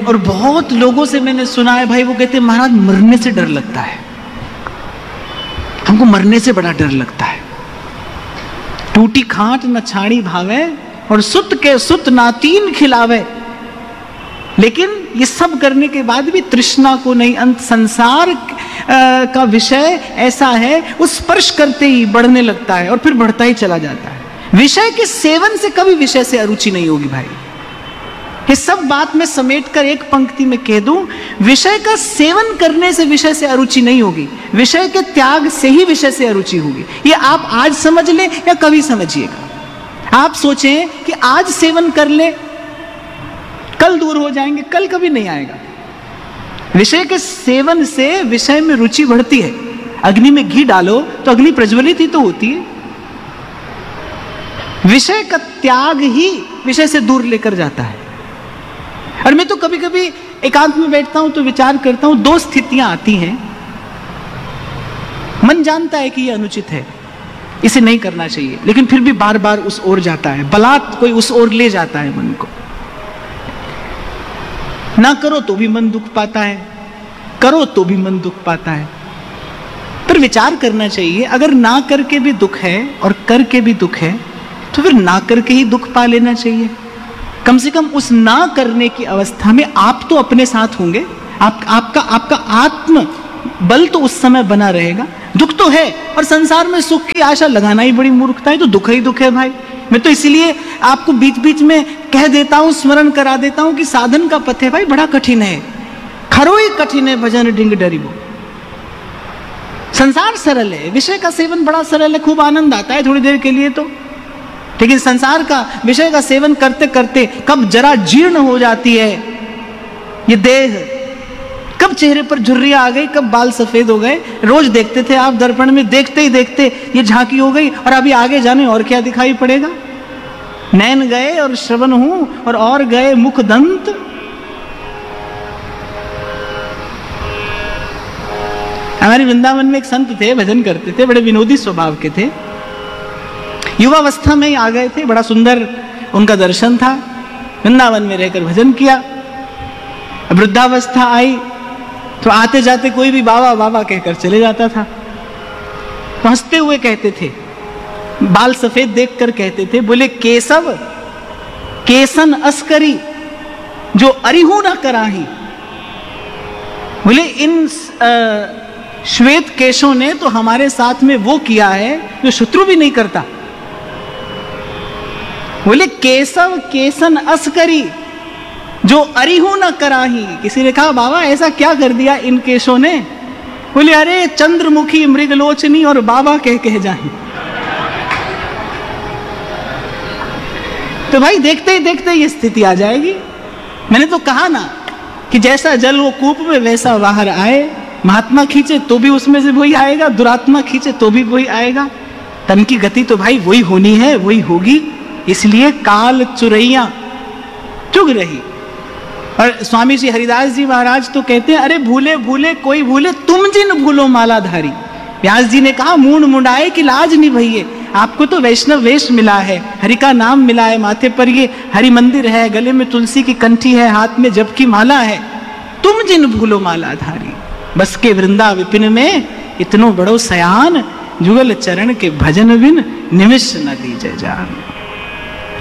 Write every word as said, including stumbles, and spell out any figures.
और बहुत लोगों से मैंने सुना है भाई, वो कहते हैं महाराज मरने से डर लगता है, हमको मरने से बड़ा डर लगता है। टूटी खाट न छाड़ी भावे और सुत के सुत नातीन खिलावे। लेकिन ये सब करने के बाद भी तृष्णा को नहीं अंत। संसार का विषय ऐसा है, उस स्पर्श करते ही बढ़ने लगता है और फिर बढ़ता ही चला जाता है। विषय के सेवन से कभी विषय से अरुचि नहीं होगी भाई। ये सब बात मैं समेटकर एक पंक्ति में कह दूं, विषय का सेवन करने से विषय से अरुचि नहीं होगी, विषय के त्याग से ही विषय से अरुचि होगी। ये आप आज समझ लें या कभी समझिएगा। आप सोचें कि आज सेवन कर ले, कल दूर हो जाएंगे, कल कभी नहीं आएगा। विषय के सेवन से विषय में रुचि बढ़ती है। अग्नि में घी डालो तो अग्नि प्रज्वलित ही तो होती है। विषय का त्याग ही विषय से दूर लेकर जाता है। और मैं तो कभी कभी एकांत में बैठता हूं तो विचार करता हूं, दो स्थितियां आती हैं। मन जानता है कि यह अनुचित है, इसे नहीं करना चाहिए, लेकिन फिर भी बार बार उस ओर जाता है, बलात् कोई उस ओर ले जाता है मन को। ना करो तो भी मन दुख पाता है, करो तो भी मन दुख पाता है। पर विचार करना चाहिए, अगर ना करके भी दुख है और करके भी दुख है तो फिर ना करके ही दुख पा लेना चाहिए। कम से कम उस ना करने की अवस्था में आप तो अपने साथ होंगे, आप, आपका आपका आत्म बल तो उस समय बना रहेगा। दुख तो है और संसार में सुख की आशा लगाना ही बड़ी मूर्खता है, तो दुख ही दुख है भाई। मैं तो इसीलिए आपको बीच बीच में कह देता हूं, स्मरण करा देता हूं कि साधन का पथ है भाई बड़ा कठिन है, खरो ही कठिन है भजन डिंग डरिबो। संसार सरल है, विषय का सेवन बड़ा सरल है, खूब आनंद आता है थोड़ी देर के लिए तो, लेकिन संसार का विषय का सेवन करते करते कब जरा जीर्ण हो जाती है ये देह, कब चेहरे पर झुर्रियां आ गई, कब बाल सफेद हो गए। रोज देखते थे आप दर्पण में, देखते ही देखते ये झांकी हो गई, और अभी आगे जाने और क्या दिखाई पड़ेगा। नैन गए और श्रवण हूं और और गए मुख दंत। हमारे वृंदावन में एक संत थे, भजन करते थे, बड़े विनोदी स्वभाव के थे। युवावस्था में ही आ गए थे, बड़ा सुंदर उनका दर्शन था, वृंदावन में रहकर भजन किया। वृद्धावस्था आई तो आते जाते कोई भी बाबा बाबा कहकर चले जाता था। तो हंसते हुए कहते थे, बाल सफेद देखकर कहते थे, बोले केशव केसन अस्करी जो अरिहु न कराही। बोले इन श्वेत केशों ने तो हमारे साथ में वो किया है जो शत्रु भी नहीं करता। बोले केशव केसन अस्करी जो अरिहु न कराही। किसी ने कहा बाबा ऐसा क्या कर दिया इन केशों ने? बोले अरे चंद्रमुखी मृगलोचनी और बाबा कह कह जाए। तो भाई देखते ही देखते ये स्थिति आ जाएगी। मैंने तो कहा ना कि जैसा जल वो कूप में वैसा बाहर आए। महात्मा खींचे तो भी उसमें से वही आएगा, दुरात्मा खींचे तो भी वही आएगा। तन की गति तो भाई वही होनी है, वही होगी। इसलिए काल चुरैया चुग रही। और स्वामी श्री हरिदास जी महाराज तो कहते हैं, अरे भूले भूले कोई भूले तुम जिन भूलो मालाधारी। व्यास जी ने कहा मूंड मुंडाए कि लाज निभाइए, आपको तो वैष्णव वेश मिला है, हरि का नाम मिला है, माथे पर ये हरि मंदिर है, गले में तुलसी की कंठी है, हाथ में जप की माला है। तुम जिन भूलो मालाधारी, बस के वृंदा विपिन में इतनो बड़ो सयान, जुगल चरण के भजन बिन निमिष न दीजे जान।